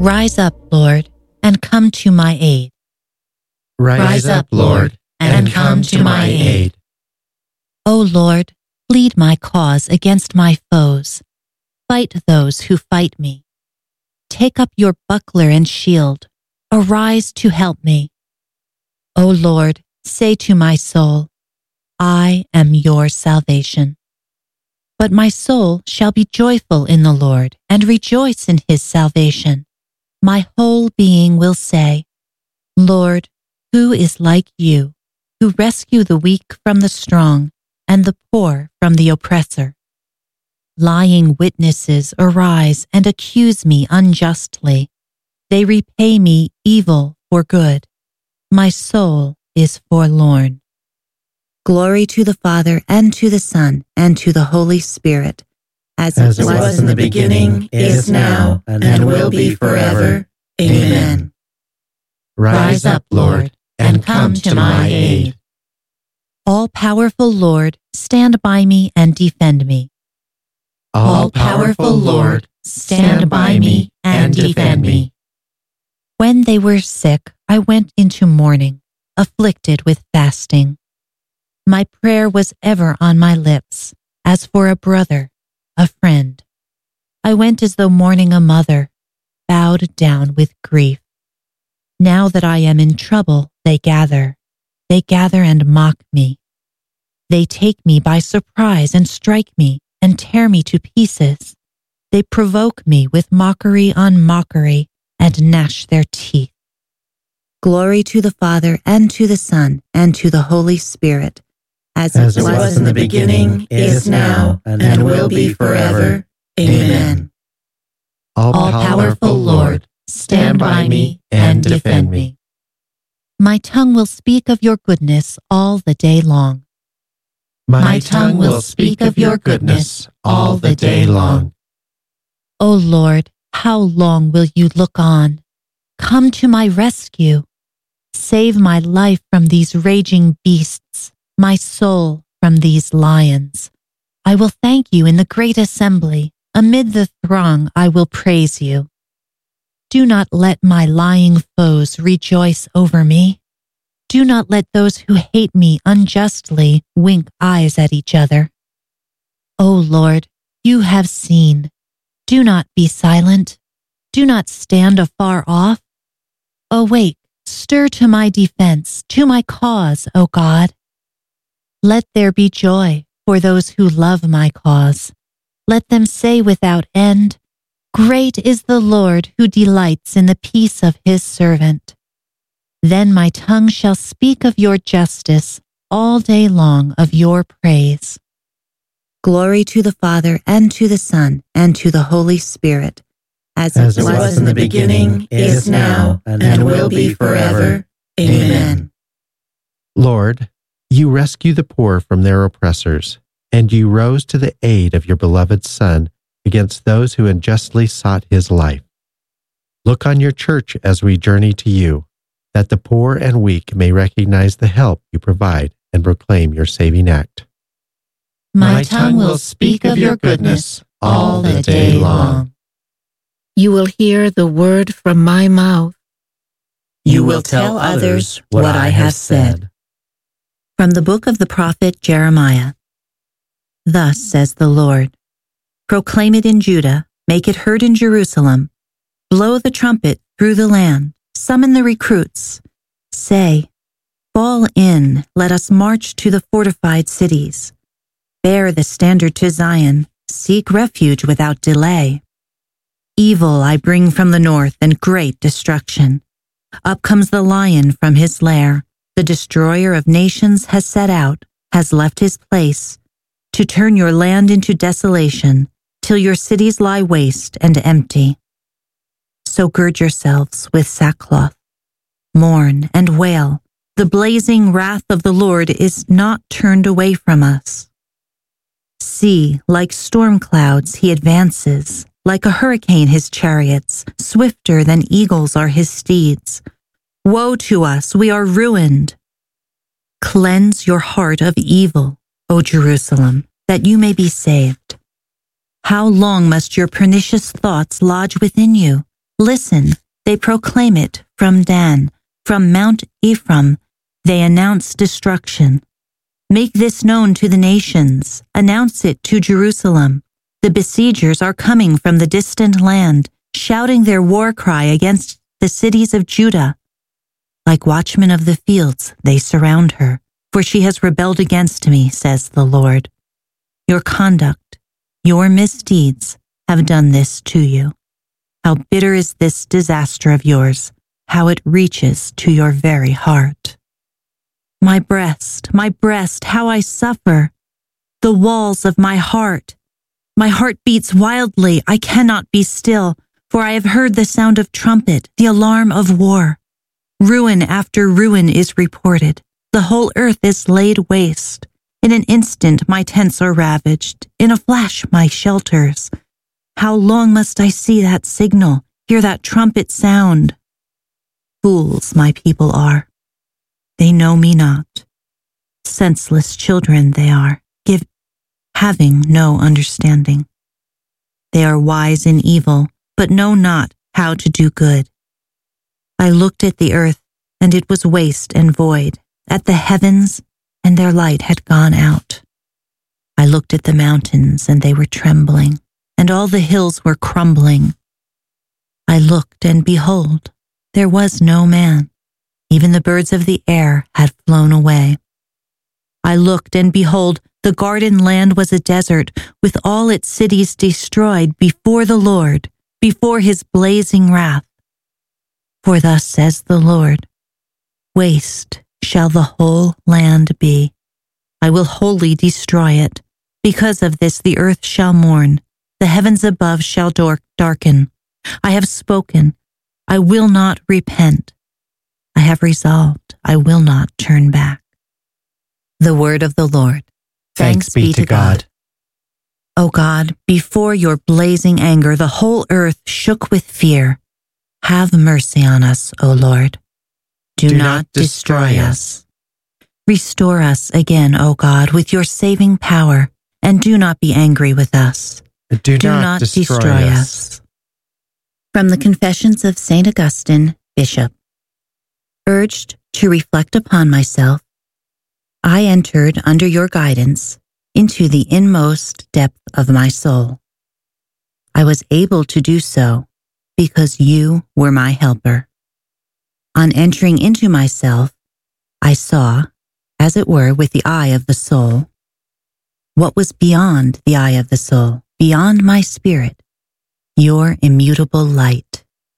Rise up, Lord, and come to my aid. Rise up, Lord, and come to my aid. O Lord, plead my cause against my foes. Fight those who fight me. Take up your buckler and shield. Arise to help me. O Lord, say to my soul, I am your salvation. But my soul shall be joyful in the Lord and rejoice in his salvation. My whole being will say, Lord, who is like you, who rescue the weak from the strong and the poor from the oppressor? Lying witnesses arise and accuse me unjustly. They repay me evil for good. My soul is forlorn. Glory to the Father, and to the Son, and to the Holy Spirit, as it was in the beginning, is now, and will be forever. Amen. Rise up, Lord, and come to my aid. All-powerful Lord, stand by me and defend me. All-powerful Lord, stand by me and defend me. When they were sick, I went into mourning, afflicted with fasting. My prayer was ever on my lips, as for a brother, a friend. I went as though mourning a mother, bowed down with grief. Now that I am in trouble, they gather and mock me. They take me by surprise and strike me and tear me to pieces. They provoke me with mockery on mockery and gnash their teeth. Glory to the Father, and to the Son, and to the Holy Spirit, as it was in the beginning, is now, and will be forever. Amen. All-powerful Lord, stand by me and defend me. My tongue will speak of your goodness all the day long. My tongue will speak of your goodness all the day long. O Lord, how long will you look on? Come to my rescue. Save my life from these raging beasts, my soul from these lions. I will thank you in the great assembly. Amid the throng, I will praise you. Do not let my lying foes rejoice over me. Do not let those who hate me unjustly wink eyes at each other. O Lord, you have seen. Do not be silent. Do not stand afar off. Awake, stir to my defense, to my cause, O God. Let there be joy for those who love my cause. Let them say without end, Great is the Lord who delights in the peace of his servant. Then my tongue shall speak of your justice, all day long of your praise. Glory to the Father, and to the Son, and to the Holy Spirit, as it was in the beginning, is now, and will be forever. Amen. Lord, you rescue the poor from their oppressors, and you rose to the aid of your beloved Son against those who unjustly sought his life. Look on your church as we journey to you, that the poor and weak may recognize the help you provide and proclaim your saving act. My tongue will speak of your goodness all the day long. You will hear the word from my mouth. You will tell others what I have said. From the book of the prophet Jeremiah. Thus says the Lord, proclaim it in Judah, make it heard in Jerusalem. Blow the trumpet through the land, summon the recruits. Say, fall in, let us march to the fortified cities. Bear the standard to Zion, seek refuge without delay. Evil I bring from the north and great destruction. Up comes the lion from his lair. The destroyer of nations has set out, has left his place, to turn your land into desolation, till your cities lie waste and empty. So gird yourselves with sackcloth. Mourn and wail. The blazing wrath of the Lord is not turned away from us. See, like storm clouds he advances, like a hurricane his chariots, swifter than eagles are his steeds. Woe to us, we are ruined. Cleanse your heart of evil, O Jerusalem, that you may be saved. How long must your pernicious thoughts lodge within you? Listen, they proclaim it from Dan, from Mount Ephraim, they announce destruction. Make this known to the nations, announce it to Jerusalem. The besiegers are coming from the distant land, shouting their war cry against the cities of Judah. Like watchmen of the fields, they surround her, for she has rebelled against me, says the Lord. Your conduct, your misdeeds have done this to you. How bitter is this disaster of yours, how it reaches to your very heart. My breast, how I suffer. The walls of my heart beats wildly, I cannot be still, for I have heard the sound of trumpet, the alarm of war. Ruin after ruin is reported. The whole earth is laid waste. In an instant my tents are ravaged. In a flash my shelters. How long must I see that signal, hear that trumpet sound? Fools my people are. They know me not. Senseless children they are, having no understanding. They are wise in evil, but know not how to do good. I looked at the earth, and it was waste and void, at the heavens, and their light had gone out. I looked at the mountains, and they were trembling, and all the hills were crumbling. I looked, and behold, there was no man. Even the birds of the air had flown away. I looked, and behold, the garden land was a desert, with all its cities destroyed before the Lord, before his blazing wrath. For thus says the Lord, waste shall the whole land be. I will wholly destroy it. Because of this the earth shall mourn, the heavens above shall darken. I have spoken, I will not repent. I have resolved, I will not turn back. The word of the Lord. Thanks be to God. O God, before your blazing anger, the whole earth shook with fear. Have mercy on us, O Lord. Do not destroy us. Restore us again, O God, with your saving power, and do not be angry with us. Do not destroy us. From the Confessions of St. Augustine, Bishop. Urged to reflect upon myself, I entered under your guidance into the inmost depth of my soul. I was able to do so because you were my helper. On entering into myself, I saw, as it were with the eye of the soul, what was beyond the eye of the soul, beyond my spirit, your immutable light.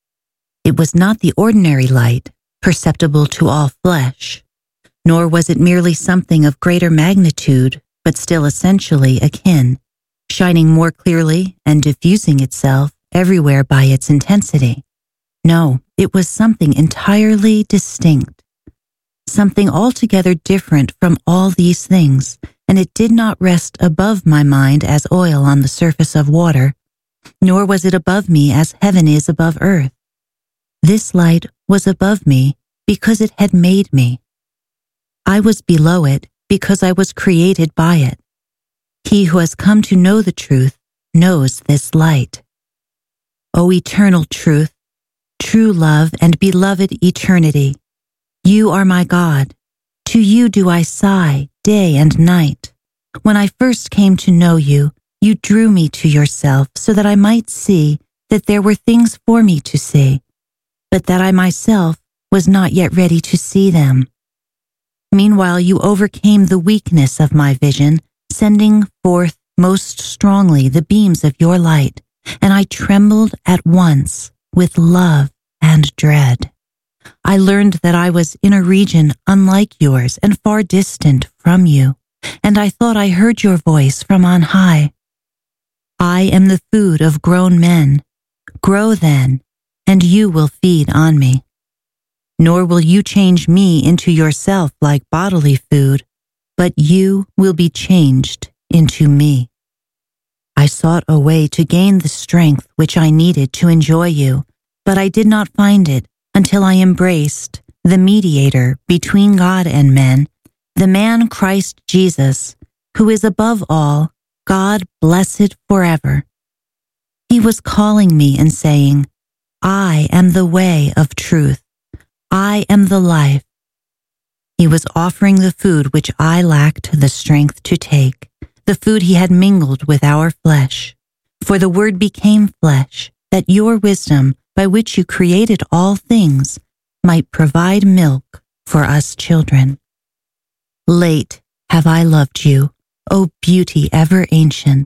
It was not the ordinary light, perceptible to all flesh, nor was it merely something of greater magnitude, but still essentially akin, shining more clearly and diffusing itself everywhere by its intensity. No, it was something entirely distinct, something altogether different from all these things, and it did not rest above my mind as oil on the surface of water, nor was it above me as heaven is above earth. This light was above me because it had made me. I was below it because I was created by it. He who has come to know the truth knows this light. O eternal truth, true love and beloved eternity, you are my God. To you do I sigh day and night. When I first came to know you, you drew me to yourself so that I might see that there were things for me to see, but that I myself was not yet ready to see them. Meanwhile, you overcame the weakness of my vision, sending forth most strongly the beams of your light, and I trembled at once with love and dread. I learned that I was in a region unlike yours and far distant from you, and I thought I heard your voice from on high. I am the food of grown men. Grow then, and you will feed on me. Nor will you change me into yourself like bodily food, but you will be changed into me. I sought a way to gain the strength which I needed to enjoy you, but I did not find it until I embraced the mediator between God and men, the man Christ Jesus, who is above all, God blessed forever. He was calling me and saying, I am the way of truth. I am the life. He was offering the food which I lacked the strength to take, the food he had mingled with our flesh. For the Word became flesh, that your wisdom, by which you created all things, might provide milk for us children. Late have I loved you, O beauty ever ancient.